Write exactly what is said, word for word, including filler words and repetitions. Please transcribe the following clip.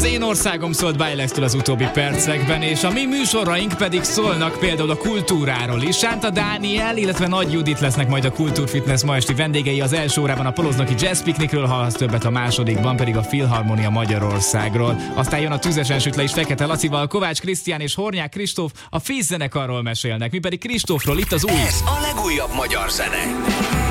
Az én országom szólt Bájlesztől az utóbbi percekben, és a mi műsoraink pedig szólnak például a kultúráról is. Sánta Dániel, illetve Nagy Judit lesznek majd a Kultúrfitness ma esti vendégei. Az első órában a Poloznaki Jazz Piknikről hallhatsz többet, a másodikban pedig a Filharmonia Magyarországról. Aztán jön a Tüzesen süt le is Fekete Lacival, Kovács Krisztián és Hornyák Kristóf a Fész zenekarról mesélnek. Mi pedig Kristófról, itt az új. Ez a legújabb magyar zene.